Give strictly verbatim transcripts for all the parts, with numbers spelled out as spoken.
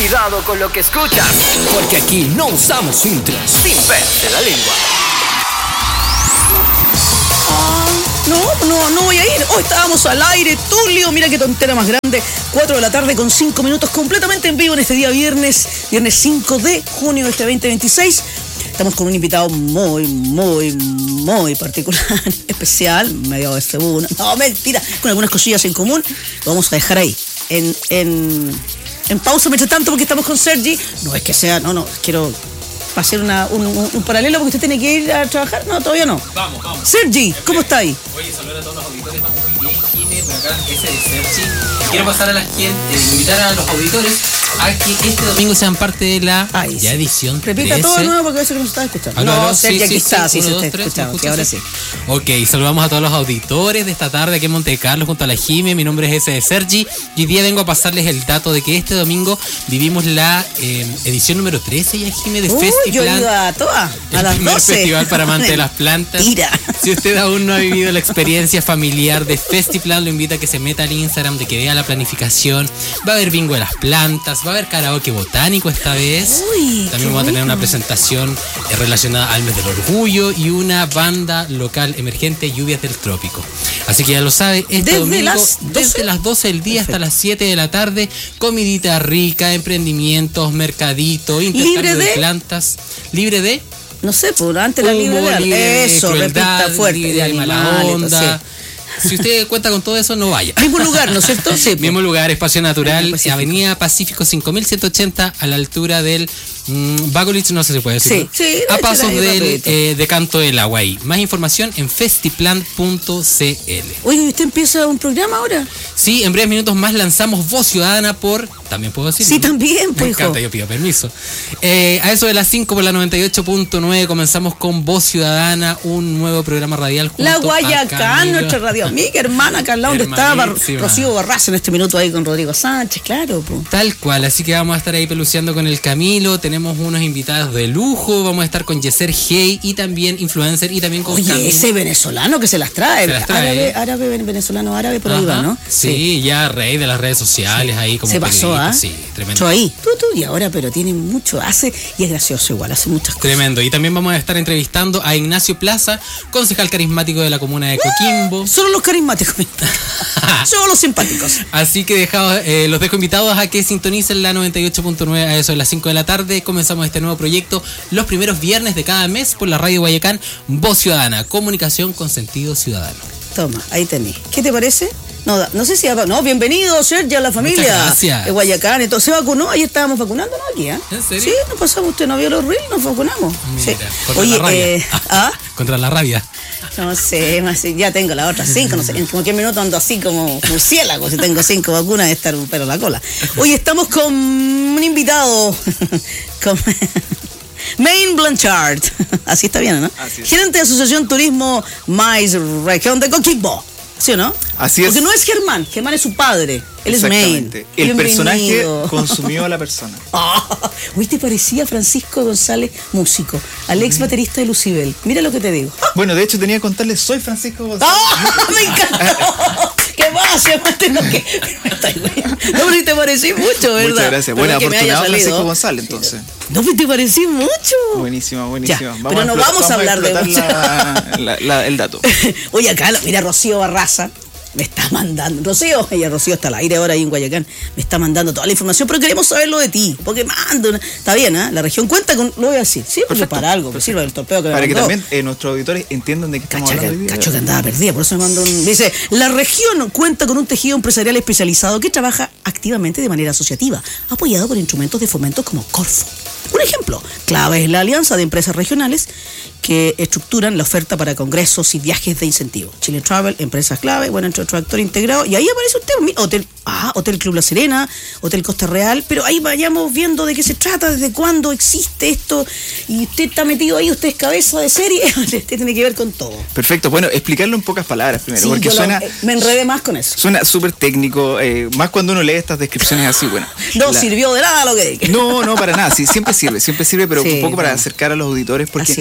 Cuidado con lo que escuchas, porque aquí no usamos filtros. Sin pelos en la lengua. No, no, no voy a ir. Hoy estábamos al aire, Tulio. Mira qué tontera más grande. cuatro de la tarde con cinco minutos, completamente en vivo en este día viernes, viernes cinco de junio de este veinte veintiséis. Estamos con un invitado muy, muy, muy particular, especial, medio de segunda. No, mentira, con algunas cosillas en común. Lo vamos a dejar ahí, en, en, en pausa mientras tanto, porque estamos con Sergi. No es que sea, no, no, quiero hacer una, un, un, un paralelo porque usted tiene que ir a trabajar. No, todavía no. Vamos, vamos. Sergi, ¿cómo está ahí? Oye, saludar a todos los auditores, estamos muy bien, Jimé, por acá ese de Sergi. Quiero pasar a la gente, invitar a los auditores a que este domingo sean parte de la Ay, ya sí. edición Repita trece. todo de nuevo porque a veces no se está escuchando. ¿Aló, no, aló? Sergi, Sí, aquí sí, está, sí, sí, se uno, está dos, escuchando, tres, que ahora sí. sí. Ok, saludamos a todos los auditores de esta tarde aquí en Monte Carlo junto a la Jime. Mi nombre es ese de Sergi y hoy día vengo a pasarles el dato de que este domingo vivimos la eh, edición número trece ya, Jime, de Uy, yo Festiplan. iba a todas, a El las primer doce. festival para amantes de las plantas. Tira. Si usted aún no ha vivido la experiencia familiar de Festiplan, lo invito a que se meta al Instagram, de que vea la planificación. Va a haber bingo de las plantas, va a haber karaoke botánico esta vez. Uy, También qué vamos a tener bueno. una presentación eh, relacionada al mes del orgullo y una banda local emergente, Lluvias del Trópico. Así que ya lo sabe, este Desde domingo, las doce. desde las doce del día Perfecto. hasta las siete de la tarde, comidita rica, emprendimientos, mercadito, intercambio ¿Libre de de? plantas. ¿Libre de? No sé, por antes la libre Humo, de libre de eso, crueldad, repita fuerte, libre de de mala animales, onda. sí. Si usted cuenta con todo eso, no vaya. Mismo lugar, ¿no es cierto? Sí. Mismo lugar, Espacio Natural, Avenida Pacífico. Avenida Pacífico cinco mil ciento ochenta, a la altura del mmm, Bagolich, no sé si puede decir. Sí, sí, a échale pasos ahí del rapidito. eh, de Canto del Agua ahí. Más información en festiplan punto c l. Oye, ¿usted empieza un programa ahora? Sí, en breves minutos más lanzamos Voz Ciudadana por... También puedo decir. Sí, también, Me pues, hijo. encanta, yo pido permiso. Eh, a eso de las cinco por la noventa y ocho punto nueve comenzamos con Voz Ciudadana, un nuevo programa radial junto La a Guayacán, Camilo. nuestra radio amiga, hermana, acá al lado donde está Bar- Hermanísima. Rocío Barraza en este minuto ahí con Rodrigo Sánchez, claro. Po. Tal cual, así que vamos a estar ahí peluceando con el Camilo, tenemos unos invitados de lujo, vamos a estar con Yeser Hey y también influencer y también con Oye, Camilo. ese venezolano que se las trae, Se las trae. árabe, árabe, venezolano, árabe, por ahí va, Ajá. ¿no? Sí, ya rey de las redes sociales ahí como Se pasó, periodista, ¿ah? sí, tremendo. Mucho ahí, tú, tú, y ahora, pero tiene mucho, hace, y es gracioso igual, hace muchas cosas. Tremendo. Y también vamos a estar entrevistando a Ignacio Plaza, concejal carismático de la comuna de Coquimbo. Solo los carismáticos, solo los simpáticos. Así que dejado, eh, los dejo invitados a que sintonicen la noventa y ocho punto nueve a eso de las cinco de la tarde. Comenzamos este nuevo proyecto los primeros viernes de cada mes por la Radio Guayacán, Voz Ciudadana, comunicación con sentido ciudadano. Toma, ahí tenés. ¿Qué te parece? No, da- no sé si... No, bienvenido, Sergio, a la familia. Muchas gracias. De Guayacán, entonces se vacunó, ayer estábamos vacunando, ¿no? Aquí, ¿eh? ¿En serio? Sí, nos pasamos, usted no vio los reels, nos vacunamos. Mira, Sí. contra Oye, la rabia. eh, ¿ah? Contra la rabia. No sé, más, ya tengo la otra cinco, no sé, en cualquier minuto ando así como murciélago, si tengo cinco vacunas de estar un pelo en la cola. Hoy estamos con un invitado, con Main Blanchard, así está bien, ¿no? Así es. Gerente de Asociación Turismo Mais Región de Coquimbo, ¿sí o no? Así es. Porque no es Germán, Germán es su padre, él es Main. Exactamente. El personaje Bienvenido. consumió a la persona. Ah, hoy te parecía Francisco González, músico, al ex baterista de Lucibel. Mira lo que te digo. Bueno, de hecho tenía que contarles, soy Francisco González. ¡Ah! ¡Me encantó! ¿Qué pasa? Tengo que... No, pero sí te parecí mucho, ¿verdad? Muchas gracias. Pero Bueno, que me haya afortunado salido. Francisco González, entonces. No, pero te parecí mucho. Buenísima, buenísima. Ya, pero no vamos a hablar de explotar la- la- la- el dato. Oye, acá, mira, Rocío Barraza me está mandando. Rocío, ella Rocío está al aire ahora ahí en Guayacán. Me está mandando toda la información, pero queremos saberlo de ti. Porque mando. una- Está bien, ¿eh? La región cuenta con. Lo voy a decir. Sí, porque Perfecto, para algo, que sirva el torpeo que me Para que mandó. también eh, nuestros auditores entiendan de qué estamos Cacha, hablando hoy que, día. cacho que andaba perdida, por eso me mandó un... Dice, la región cuenta con un tejido empresarial especializado que trabaja activamente de manera asociativa, apoyado por instrumentos de fomento como Corfo. Un ejemplo clave es la alianza de empresas regionales que estructuran la oferta para congresos y viajes de incentivo. Chile Travel, empresas clave, bueno, entre otro actor integrado, y ahí aparece usted, mi- Hotel, ah, Hotel Club La Serena, Hotel Costa Real, pero ahí vayamos viendo de qué se trata, desde cuándo existe esto, y usted está metido ahí, usted es cabeza de serie, usted tiene que ver con todo. Perfecto. Bueno, explicarlo en pocas palabras primero, Sí, porque yo lo- suena, eh, me enredé más con eso. suena súper técnico, eh, más cuando uno lee estas descripciones así, bueno. No la- sirvió de nada lo que dije. No, no, para nada. Sí, siempre sirve, siempre sirve, pero Sí, un poco para bueno. acercar a los auditores, porque Así es. esta es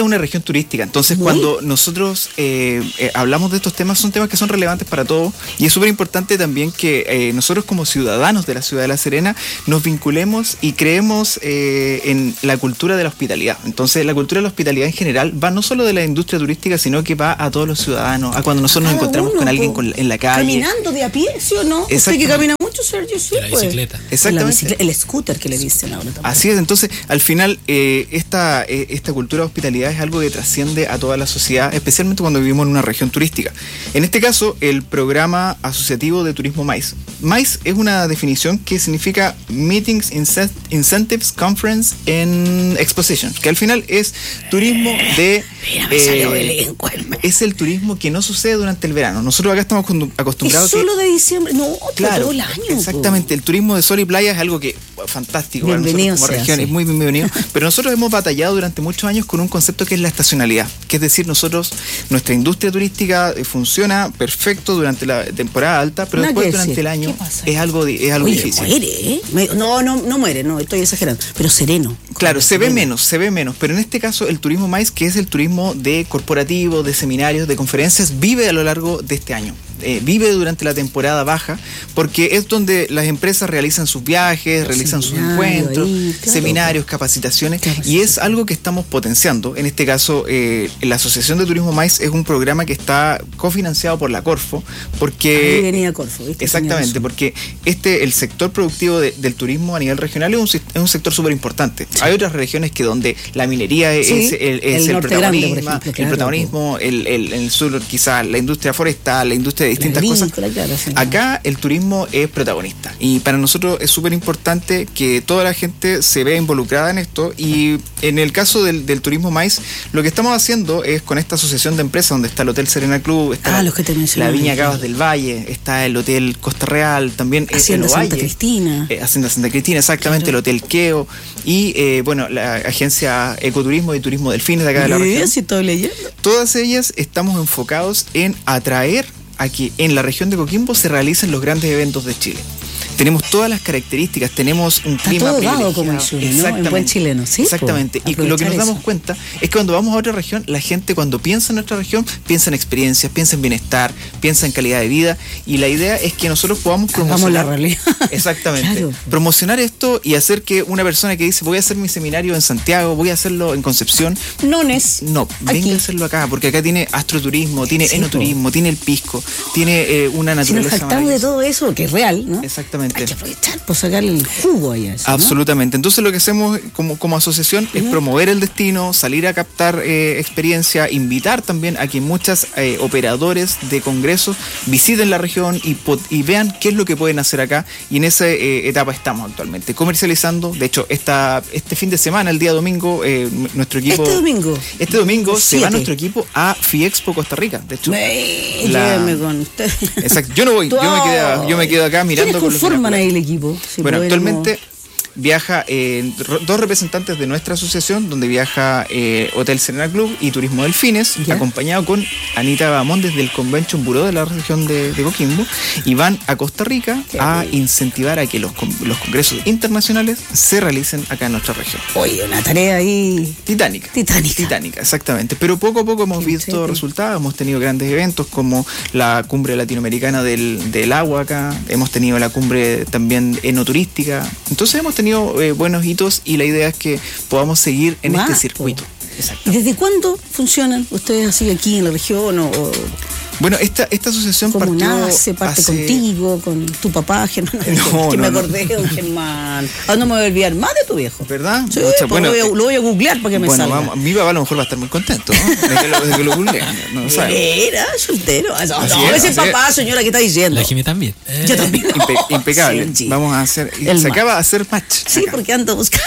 una región turística. Entonces, Muy. cuando nosotros eh, eh, hablamos de estos temas, son temas que son relevantes para todos. Y es súper importante también que eh, nosotros como ciudadanos de la ciudad de La Serena nos vinculemos y creemos eh, en la cultura de la hospitalidad. Entonces, la cultura de la hospitalidad en general va no solo de la industria turística, sino que va a todos los ciudadanos, a cuando nosotros nos Cada encontramos uno, con alguien po. con- en la calle. Caminando de a pie, ¿sí o no? Usted que Exactamente. camina mucho, Sergio, sí, De la pues. bicicleta. La Exactamente. bicicleta, el scooter que le dicen ahora también. Así es, entonces al final eh, esta, eh, esta cultura de hospitalidad es algo que trasciende a toda la sociedad, especialmente cuando vivimos en una región turística. En este caso, el programa asociativo de turismo MAIS. MAIS es una definición que significa Meetings, Incent- Incentives, Conference and Exposition, que al final es turismo de... Mira, me eh, salió bilingüe, hermano. es el turismo que no sucede durante el verano. Nosotros acá estamos acostum- Es acostumbrados a que- solo de diciembre, no, Claro, todo el año. po. exactamente. El turismo de sol y playa es algo que bueno, fantástico para Bienvenido nosotros como sea, región, sí. es muy bienvenido. Pero nosotros hemos batallado durante muchos años con un concepto que es la estacionalidad, que es decir, nosotros, nuestra industria turística eh, funciona perfecto durante la temporada alta, pero Nada después que durante decir. el año ¿Qué pasa? es algo di- es algo Oye, difícil. muere, ¿eh? Me- no, no, no muere, no, estoy exagerando, pero sereno. Claro, se ve Sereno. menos, se ve menos, pero en este caso el turismo MAIS, que es el turismo de corporativo, de seminarios, de conferencias, vive a lo largo de este año. Eh, vive durante la temporada baja, porque es donde las empresas realizan sus viajes, Los realizan sus seminarios encuentros, ahí, claro. seminarios, capacitaciones, Capacitaciones. y es algo que estamos potenciando. En este caso, eh, la Asociación de Turismo MAIS es un programa que está cofinanciado por la Corfo, porque... Ahí venía Corfo, ¿viste? Exactamente, Tenía razón. porque este el sector productivo de- del turismo a nivel regional es un, sis- es un sector súper importante. Hay otras regiones que donde la minería es, Sí, es el, es el el norte grande, por protagonismo, ejemplo, el claro. protagonismo, el, el- en el sur quizás la industria forestal, la industria de distintas cosas. agrícola, claro, sí. Acá el turismo es protagonista y para nosotros es súper importante que toda la gente se vea involucrada en esto, y en el caso del, del turismo MAIS, lo que estamos haciendo es con esta asociación de empresas donde está el Hotel Serena Club, está Ah, la, los que te la mencionaba. Viña Cabas del Valle, está el Hotel Costa Real, también eh, Hacienda el Santa Ovalle, Cristina. eh, Hacienda Santa Cristina, exactamente, Claro. el Hotel Queo y eh, bueno, la agencia Ecoturismo y Turismo Delfines de acá de la Sí, región. sí, estoy leyendo. Todas ellas estamos enfocados en atraer a que en la región de Coquimbo se realicen los grandes eventos de Chile. Tenemos todas las características, tenemos un Está clima todo dado privilegiado. como el sur, ¿no? En Exactamente. buen chileno, sí, Exactamente. po, Y lo que nos aprovechar damos eso. cuenta es que cuando vamos a otra región, la gente cuando piensa en nuestra región, piensa en experiencias, piensa en bienestar, piensa en calidad de vida, y la idea es que nosotros podamos Hagamos promocionar. la realidad. Exactamente. Claro. Promocionar esto y hacer que una persona que dice voy a hacer mi seminario en Santiago, voy a hacerlo en Concepción, Nones. no, Aquí. venga a hacerlo acá, porque acá tiene astroturismo, tiene Sí, enoturismo, tiene el pisco, tiene eh, una Si nos naturaleza faltamos de maravillosa. todo eso, que es real, ¿no? Exactamente. Hay que aprovechar por sacarle el jugo a eso, ¿no? Absolutamente. Entonces lo que hacemos como, como asociación es promover el destino, salir a captar eh, experiencia, invitar también a que muchos eh, operadores de congresos visiten la región y, pot- y vean qué es lo que pueden hacer acá. Y en esa eh, etapa estamos actualmente, comercializando. De hecho, esta, este fin de semana, el día domingo, eh, m- nuestro equipo... Este domingo. Este domingo se va Siete. nuestro equipo a Fiexpo Costa Rica. De hecho, Me, la- llévenme con usted. exacto. Yo no voy, yo me quedo, yo me quedo acá mirando ¿Quiénes con los conforman binoculares. ahí el equipo? Si Bueno, pudiéramos- actualmente viaja eh, ro- dos representantes de nuestra asociación, donde viaja eh, Hotel Serena Club y Turismo Delfines, Ya. acompañado con Anita Bamón desde el Convention Bureau de la región de, de Coquimbo, y van a Costa Rica Qué a rico. incentivar a que los, con- los congresos internacionales se realicen acá en nuestra región. Oye, una tarea ahí. Titánica. Titánica. Titánica, exactamente. Pero poco a poco hemos Qué visto entrete. resultados. Hemos tenido grandes eventos como la cumbre latinoamericana del, del agua acá. Hemos tenido la cumbre también enoturística. Entonces hemos tenido eh, buenos hitos y la idea es que podamos seguir en Más, este circuito. po. Exacto. ¿Y desde cuándo funcionan ustedes así aquí en la región? ¿O, o Bueno, esta, esta asociación cómo partió nace? ¿Parte hace- contigo, con tu papá, Germán? No, que me no, no. acordé, don Germán. Ahora no me voy a olvidar más de tu viejo. ¿Verdad? Sí, Mucha- pues bueno, lo, voy a, eh, lo voy a googlear para que me Bueno, salga. vamos, mi papá a lo mejor va a estar muy contento, ¿no? De que lo, de que lo googleen, no lo sabe. Era soltero. Ah, No, Así no, es, ese es así papá, señora, ¿qué está diciendo? La Jimmy también. Eh, Yo también. Impe- impecable. Sí, Vamos a hacer. El se match. acaba de hacer match. Sí, acá. porque ando buscando.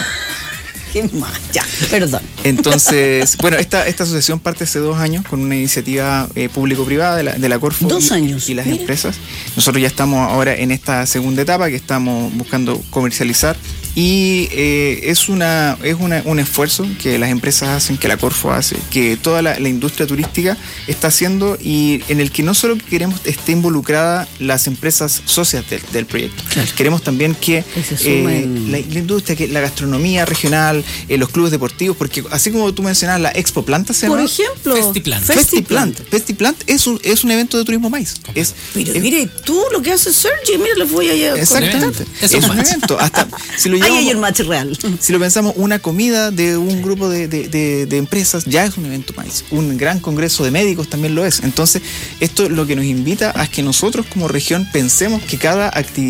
¿Qué más? Ya, perdón. Entonces, bueno, esta, esta asociación parte hace dos años con una iniciativa eh, público-privada de la, de la Corfo Dos y, años, y las mira. empresas. Nosotros ya estamos ahora en esta segunda etapa que estamos buscando comercializar, y eh, es una es una, un esfuerzo que las empresas hacen, que la Corfo hace, que toda la, la industria turística está haciendo, y en el que no solo queremos esté involucrada las empresas socias del, del proyecto, Claro. queremos también que Que se eh, sumen. la, la industria, que la gastronomía regional, social, eh, los clubes deportivos, porque así como tú mencionabas, la Expo Planta se Por llama. ejemplo, Festiplant. Festiplant. Festiplant es un, es un evento de turismo maíz. Es, Pero es- mire, tú lo que haces, Sergi, mira, les voy a conectar. Exactamente. Eso Es es un match. evento. Hasta si lo Ahí hay llevamos, el match real. si lo pensamos, una comida de un grupo de, de- de- de empresas ya es un evento maíz. Un gran congreso de médicos también lo es. Entonces, esto lo que nos invita a que nosotros como región pensemos que cada actividad